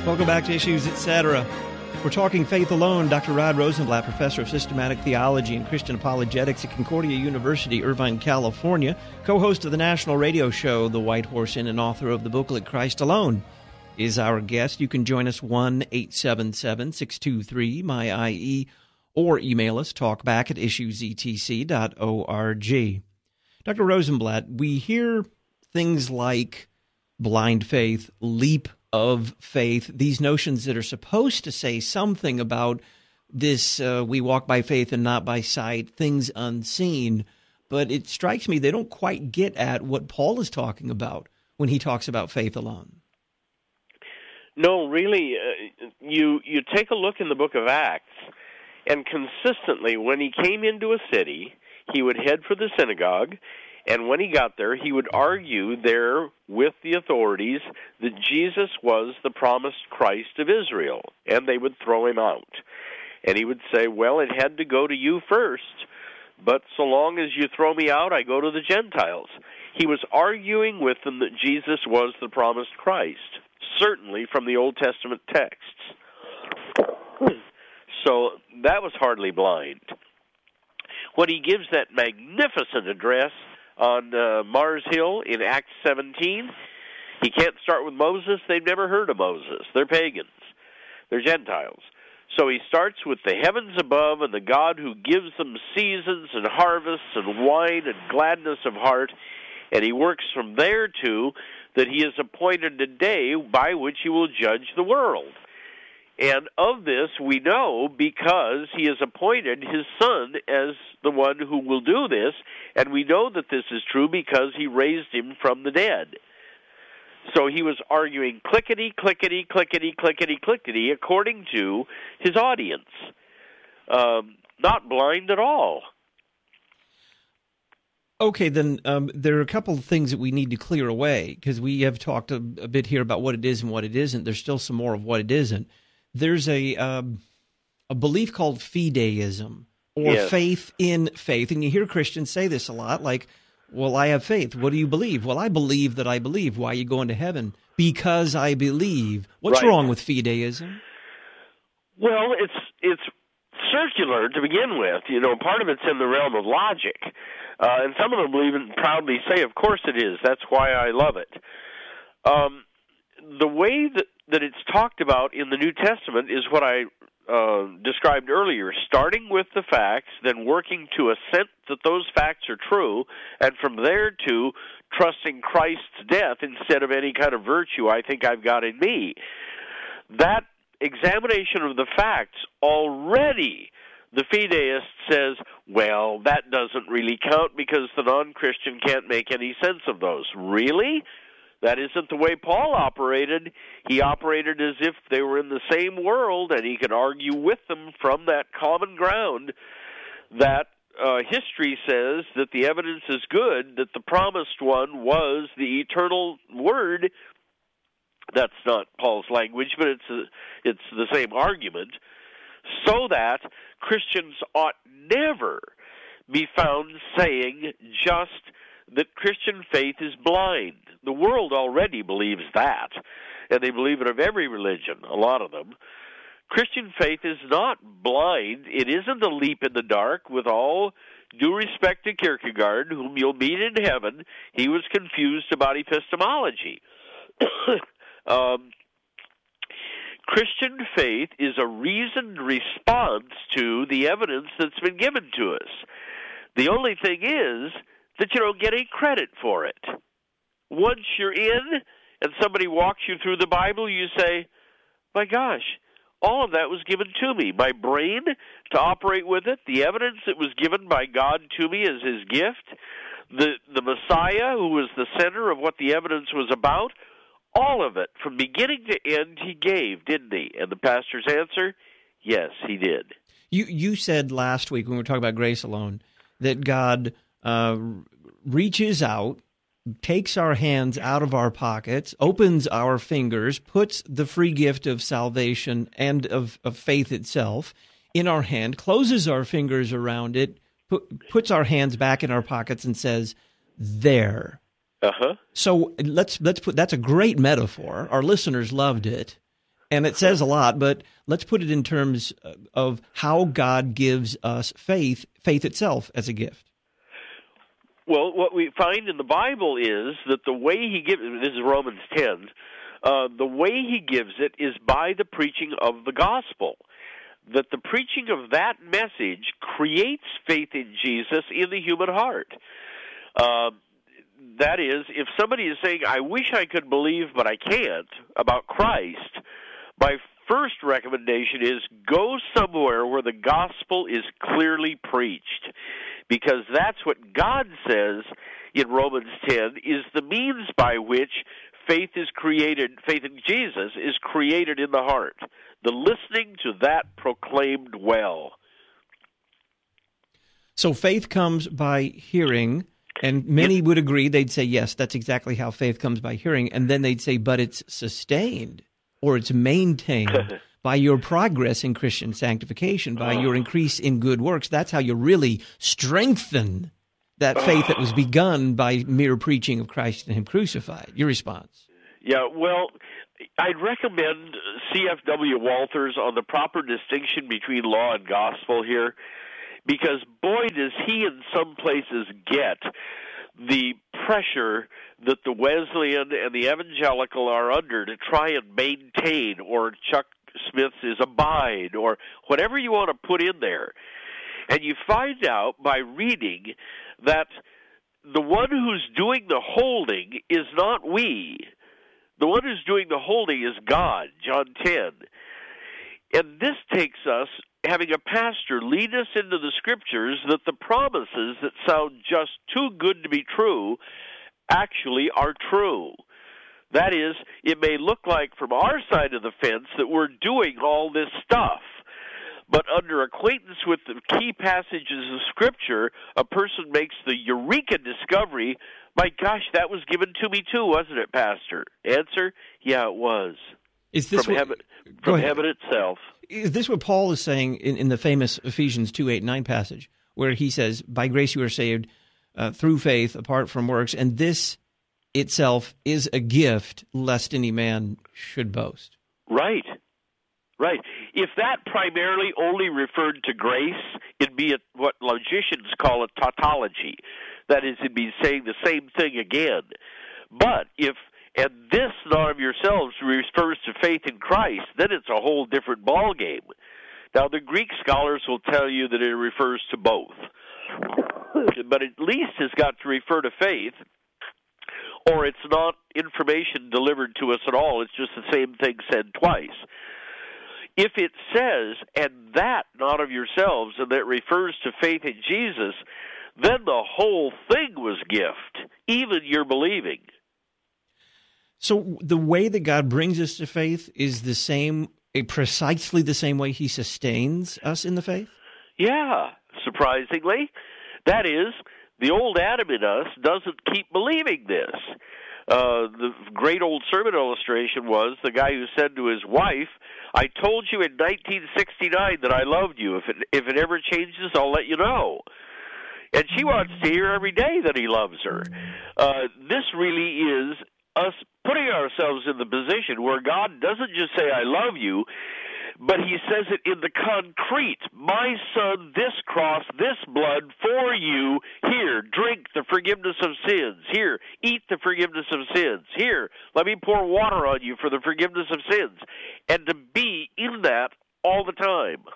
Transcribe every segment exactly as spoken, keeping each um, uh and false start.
Welcome back to Issues, et cetera. We're talking faith alone. Doctor Rod Rosenblatt, professor of systematic theology and Christian apologetics at Concordia University, Irvine, California, co-host of the national radio show The White Horse Inn, and author of the booklet Christ Alone, is our guest. You can join us one eight seven seven, six two three, M Y I E or email us talkback at issues e t c dot org. Doctor Rosenblatt, we hear things like blind faith, leap of faith, these notions that are supposed to say something about this, uh, we walk by faith and not by sight, things unseen. But it strikes me they don't quite get at what Paul is talking about when he talks about faith alone. No, really, uh, you you take a look in the book of Acts, and consistently when he came into a city, he would head for the synagogue, and when he got there, he would argue there with the authorities that Jesus was the promised Christ of Israel, and they would throw him out. And he would say, well, it had to go to you first, but so long as you throw me out, I go to the Gentiles. He was arguing with them that Jesus was the promised Christ, certainly from the Old Testament texts. So that was hardly blind. When he gives that magnificent address on uh, Mars Hill in Acts seventeen, he can't start with Moses. They've never heard of Moses. They're pagans. They're Gentiles. So he starts with the heavens above and the God who gives them seasons and harvests and wine and gladness of heart, and he works from there to that he has appointed a day by which he will judge the world. And of this we know because he has appointed his Son as the one who will do this, and we know that this is true because he raised him from the dead. So he was arguing clickety, clickety, clickety, clickety, clickety, according to his audience. Um, not blind at all. Okay, then um, there are a couple of things that we need to clear away, because we have talked a, a bit here about what it is and what it isn't. There's still some more of what it isn't. There's a um, a belief called fideism, or yes. faith in faith. And you hear Christians say this a lot, like, well, I have faith. What do you believe? Well, I believe that I believe. Why are you going to heaven? Because I believe. What's right. wrong with fideism? Well, it's it's circular to begin with. You know, part of it's in the realm of logic. Uh, and some of them will even proudly say, of course it is. That's why I love it. Um, the way that that it's talked about in the New Testament is what I uh, described earlier, starting with the facts, then working to assent that those facts are true, and from there to trusting Christ's death instead of any kind of virtue I think I've got in me. That examination of the facts already, the fideist says, well, that doesn't really count because the non-Christian can't make any sense of those. Really? That isn't the way Paul operated. He operated as if they were in the same world, and he could argue with them from that common ground that uh, history says that the evidence is good, that the promised one was the eternal Word. That's not Paul's language, but it's a, it's the same argument. So that Christians ought never be found saying just that Christian faith is blind. The world already believes that, and they believe it of every religion, a lot of them. Christian faith is not blind. It isn't a leap in the dark. With all due respect to Kierkegaard, whom you'll meet in heaven, he was confused about epistemology. um, Christian faith is a reasoned response to the evidence that's been given to us. The only thing is that you don't get any credit for it. Once you're in and somebody walks you through the Bible, you say, my gosh, all of that was given to me. My brain to operate with it, the evidence that was given by God to me as his gift, the, the Messiah who was the center of what the evidence was about, all of it, from beginning to end, he gave, didn't he? And the pastor's answer, yes, he did. You, you said last week when we were talking about grace alone that God uh, reaches out, takes our hands out of our pockets, opens our fingers, puts the free gift of salvation and of, of faith itself in our hand, closes our fingers around it, put, puts our hands back in our pockets and says, there. Uh-huh. So let's let's put that's a great metaphor. Our listeners loved it. And it says a lot, but let's put it in terms of how God gives us faith, faith itself as a gift. Well, what we find in the Bible is that the way he gives it, this is Romans ten, uh, the way he gives it is by the preaching of the gospel. That the preaching of that message creates faith in Jesus in the human heart. Uh, that is, if somebody is saying, I wish I could believe, but I can't, about Christ, my first recommendation is go somewhere where the gospel is clearly preached. Because that's what God says in Romans ten is the means by which faith is created, faith in Jesus is created in the heart. The listening to that proclaimed well. So faith comes by hearing, and many would agree, they'd say, yes, that's exactly how faith comes by hearing, and then they'd say, but it's sustained, or it's maintained by your progress in Christian sanctification, by your increase in good works. That's how you really strengthen that faith that was begun by mere preaching of Christ and Him crucified. Your response? Yeah, well, I'd recommend C F W Walters on the proper distinction between law and gospel here, because boy, does he in some places get the pressure that the Wesleyan and the evangelical are under to try and maintain, or Chuck Smith's is abide, or whatever you want to put in there. And you find out by reading that the one who's doing the holding is not we. The one who's doing the holding is God, John ten. And this takes us, having a pastor lead us into the Scriptures, that the promises that sound just too good to be true actually are true. That is, it may look like from our side of the fence that we're doing all this stuff, but under acquaintance with the key passages of Scripture, a person makes the eureka discovery, my gosh, that was given to me too, wasn't it, Pastor? Answer, yeah, it was. Is this from what, heaven, from heaven itself. Is this what Paul is saying in, in the famous Ephesians two, eight, nine passage, where he says, by grace you are saved uh, through faith, apart from works, and this itself is a gift, lest any man should boast? Right. Right. If that primarily only referred to grace, it'd be a, what logicians call a tautology. That is, it'd be saying the same thing again. But if, and this, not of yourselves, refers to faith in Christ, then it's a whole different ballgame. Now, the Greek scholars will tell you that it refers to both. But at least it's got to refer to faith, or it's not information delivered to us at all. It's just the same thing said twice. If it says, and that not of yourselves, and that refers to faith in Jesus, then the whole thing was gift, even your believing. So the way that God brings us to faith is the same, precisely the same way He sustains us in the faith? Yeah, surprisingly. That is, the old Adam in us doesn't keep believing this. Uh, the great old sermon illustration was the guy who said to his wife, I told you in nineteen sixty-nine that I loved you. If it, if it ever changes, I'll let you know. And she wants to hear every day that he loves her. Uh, this really is us putting ourselves in the position where God doesn't just say, I love you, but He says it in the concrete. My son, this cross, this blood for you. Here, drink the forgiveness of sins. Here, eat the forgiveness of sins. Here, let me pour water on you for the forgiveness of sins. And to be in that all the time.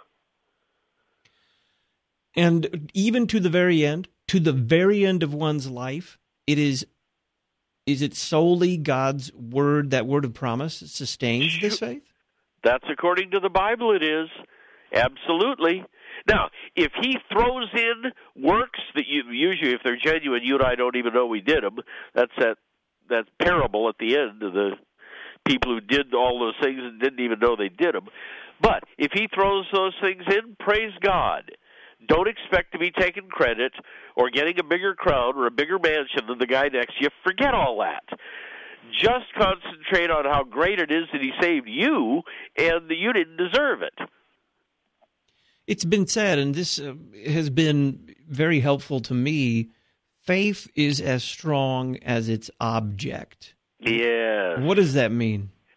And even to the very end, to the very end of one's life, it is, is it solely God's word, that word of promise, that sustains this faith? That's according to the Bible it is. Absolutely. Now, if He throws in works that you, usually if they're genuine, you and I don't even know we did them. That's that, that parable at the end of the people who did all those things and didn't even know they did them. But if He throws those things in, praise God. Don't expect to be taking credit or getting a bigger crown or a bigger mansion than the guy next to you. Forget all that. Just concentrate on how great it is that He saved you and that you didn't deserve it. It's been said, and this uh, has been very helpful to me, faith is as strong as its object. Yes. What does that mean?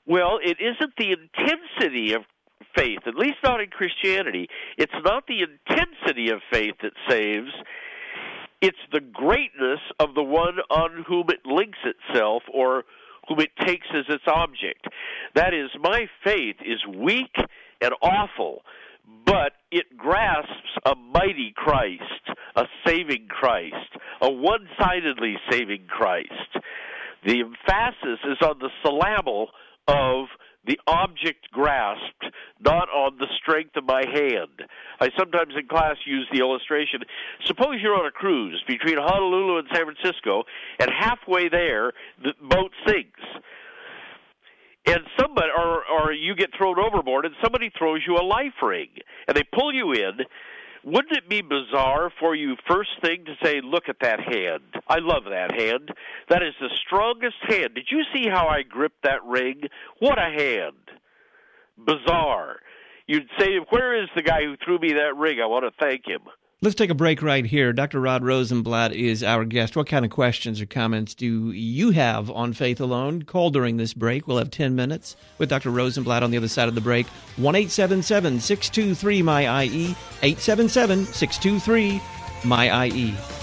Well, it isn't the intensity of faith, at least not in Christianity. It's not the intensity of faith that saves. It's the greatness of the one on whom it links itself or whom it takes as its object. That is, my faith is weak and awful, but it grasps a mighty Christ, a saving Christ, a one-sidedly saving Christ. The emphasis is on the syllable of the object grasped, not on the strength of my hand. I sometimes in class use the illustration. Suppose you're on a cruise between Honolulu and San Francisco, and halfway there, the boat sinks. And somebody, or, or you get thrown overboard, and somebody throws you a life ring, and they pull you in. Wouldn't it be bizarre for you first thing to say, look at that hand. I love that hand. That is the strongest hand. Did you see how I gripped that ring? What a hand. Bizarre. You'd say, where is the guy who threw me that ring? I want to thank him. Let's take a break right here. Doctor Rod Rosenblatt is our guest. What kind of questions or comments do you have on Faith Alone? Call during this break. We'll have ten minutes with Doctor Rosenblatt on the other side of the break. one eight seven seven, six two three, M Y I E, eight seven seven, six two three, M Y I E.